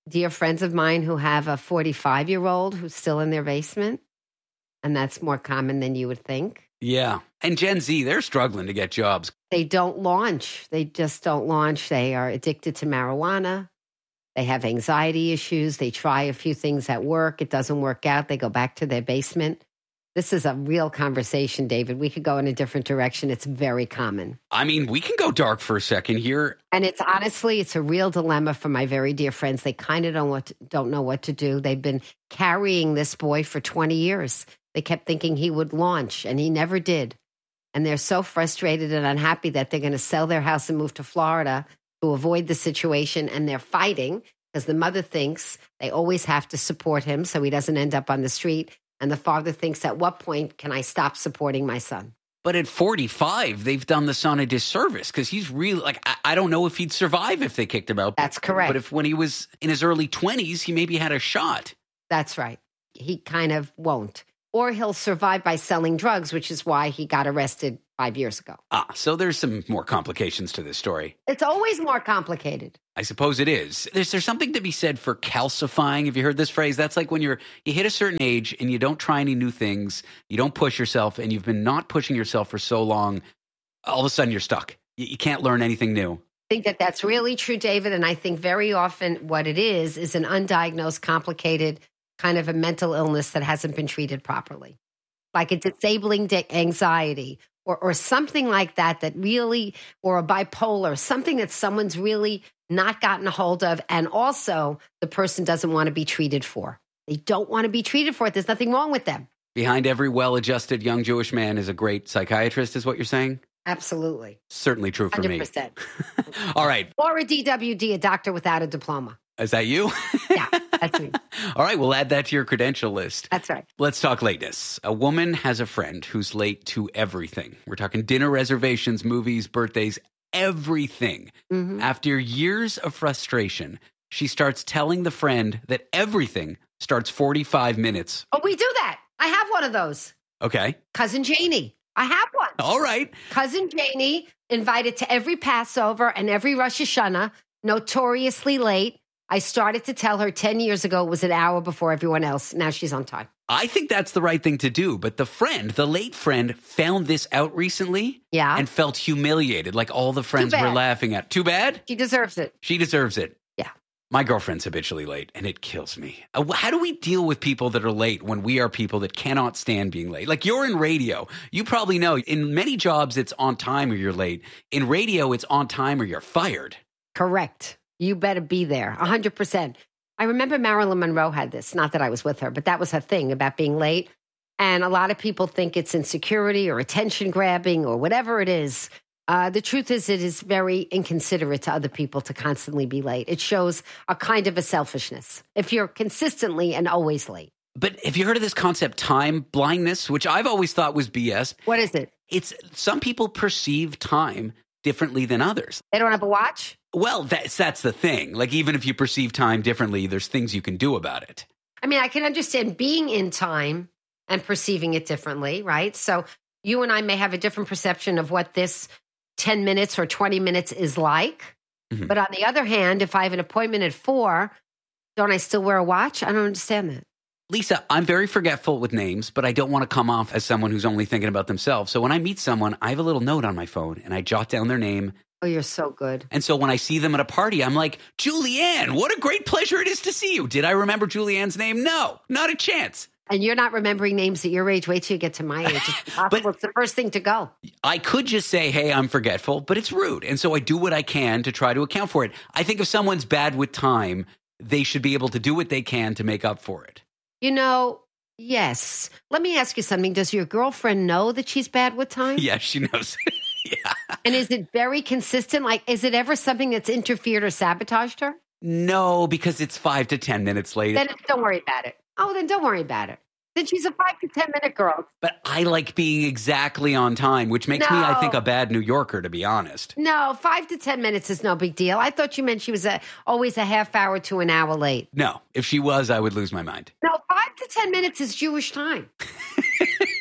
dear friends of mine who have a forty-five-year-old who's still in their basement, and that's more common than you would think. Yeah. And Gen Z, they're struggling to get jobs. They don't launch. They just don't launch. They are addicted to marijuana. They have anxiety issues. They try a few things at work. It doesn't work out. They go back to their basement. This is a real conversation, David. We could go in a different direction. It's very common. I mean, we can go dark for a second here. And it's honestly, it's a real dilemma for my very dear friends. They kind of don't, what to, don't know what to do. They've been carrying this boy for twenty years. They kept thinking he would launch, and he never did. And they're so frustrated and unhappy that they're going to sell their house and move to Florida to avoid the situation. And they're fighting because the mother thinks they always have to support him so he doesn't end up on the street. And the father thinks, at what point can I stop supporting my son? But at forty-five, they've done the son a disservice because he's really like, I, I don't know if he'd survive if they kicked him out. That's correct. But if when he was in his early twenties, he maybe had a shot. That's right. He kind of won't. Or he'll survive by selling drugs, which is why he got arrested five years ago. Ah, so there's some more complications to this story. It's always more complicated. I suppose it is. There's, there's something to be said for calcifying. Have you heard this phrase? That's like when you're you hit a certain age and you don't try any new things, you don't push yourself, and you've been not pushing yourself for so long, all of a sudden you're stuck. You, you can't learn anything new. I think that that's really true, David, and I think very often what it is is an undiagnosed, complicated kind of a mental illness that hasn't been treated properly, like a disabling de- anxiety or, or something like that, that really, or a bipolar, something that someone's really not gotten a hold of. And also the person doesn't want to be treated for. They don't want to be treated for it. There's nothing wrong with them. Behind every well-adjusted young Jewish man is a great psychiatrist, is what you're saying? Absolutely. Certainly true for one hundred percent. me. All right. Or a D W D, a doctor without a diploma. Is that you? Yeah, that's me. All right, we'll add that to your credential list. That's right. Let's talk lateness. A woman has a friend who's late to everything. We're talking dinner reservations, movies, birthdays, everything. Mm-hmm. After years of frustration, she starts telling the friend that everything starts forty-five minutes. Oh, we do that. I have one of those. Okay. Cousin Janie. I have one. All right. Cousin Janie, invited to every Passover and every Rosh Hashanah, notoriously late. I started to tell her ten years ago it was an hour before everyone else. Now she's on time. I think that's the right thing to do. But the friend, the late friend, found this out recently. Yeah. And felt humiliated, like all the friends were laughing at. Too bad? She deserves it. She deserves it. Yeah. My girlfriend's habitually late, and it kills me. Uh, How do we deal with people that are late when we are people that cannot stand being late? Like, you're in radio. You probably know in many jobs it's on time or you're late. In radio, it's on time or you're fired. Correct. You better be there, one hundred percent. I remember Marilyn Monroe had this, not that I was with her, but that was her thing about being late. And a lot of people think it's insecurity or attention grabbing or whatever it is. Uh, the truth is it is very inconsiderate to other people to constantly be late. It shows a kind of a selfishness if you're consistently and always late. But have you heard of this concept, time blindness, which I've always thought was B S? What is it? It's some people perceive time differently than others. They don't have a watch? Well, that's that's the thing. Like, even if you perceive time differently, there's things you can do about it. I mean, I can understand being in time and perceiving it differently, right? So you and I may have a different perception of what this ten minutes or twenty minutes is like. Mm-hmm. But on the other hand, if I have an appointment at four, don't I still wear a watch? I don't understand that. Lisa, I'm very forgetful with names, but I don't want to come off as someone who's only thinking about themselves. So when I meet someone, I have a little note on my phone and I jot down their name. Oh, you're so good. And so when I see them at a party, I'm like, Julianne, what a great pleasure it is to see you. Did I remember Julianne's name? No, not a chance. And you're not remembering names at your age. Wait till you get to my age. It's possible. But it's the first thing to go. I could just say, hey, I'm forgetful, but it's rude. And so I do what I can to try to account for it. I think if someone's bad with time, they should be able to do what they can to make up for it. You know, yes. Let me ask you something. Does your girlfriend know that she's bad with time? Yeah, she knows. Yeah. And is it very consistent? Like, is it ever something that's interfered or sabotaged her? No, because it's five to ten minutes late. Then don't worry about it. Oh, then don't worry about it. Then she's a five to ten minute girl. But I like being exactly on time, which makes no. me, I think, a bad New Yorker, to be honest. No, five to ten minutes is no big deal. I thought you meant she was a, always a half hour to an hour late. No, if she was, I would lose my mind. No, five to ten minutes is Jewish time.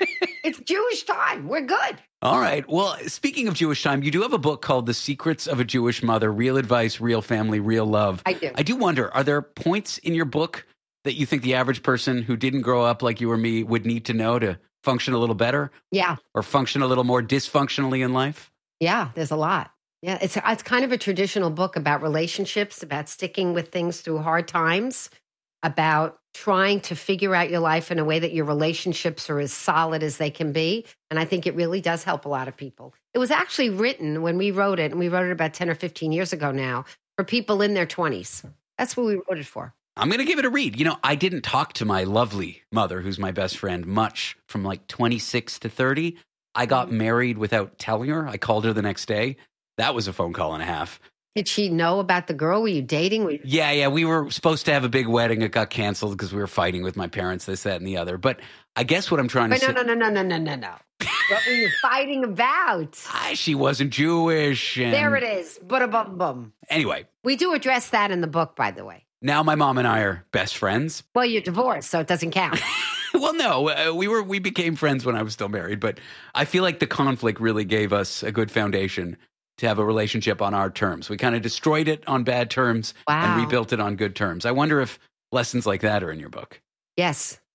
It's Jewish time. We're good. All right. Well, speaking of Jewish time, you do have a book called The Secrets of a Jewish Mother, Real Advice, Real Family, Real Love. I do. I do wonder, are there points in your book that you think the average person who didn't grow up like you or me would need to know to function a little better? Yeah. Or function a little more dysfunctionally in life? Yeah, there's a lot. Yeah, it's it's kind of a traditional book about relationships, about sticking with things through hard times, about trying to figure out your life in a way that your relationships are as solid as they can be. And I think it really does help a lot of people. It was actually written when we wrote it, and we wrote it about ten or fifteen years ago now, for people in their twenties. That's what we wrote it for. I'm going to give it a read. You know, I didn't talk to my lovely mother, who's my best friend, much from like twenty-six to thirty. I got mm-hmm. married without telling her. I called her the next day. That was a phone call and a half. Did she know about the girl? Were you dating? Were you- yeah, yeah. We were supposed to have a big wedding. It got canceled because we were fighting with my parents, this, that, and the other. But I guess what I'm trying but to no, say... no, no, no, no, no, no, no. What were you fighting about? I, she wasn't Jewish. And... There it is. Bada-bum bum. Anyway. We do address that in the book, by the way. Now my mom and I are best friends. Well, you're divorced, so it doesn't count. Well, no, uh, we were we became friends when I was still married. But I feel like the conflict really gave us a good foundation to have a relationship on our terms. We kind of destroyed it on bad terms wow. and rebuilt it on good terms. I wonder if lessons like that are in your book. Yes.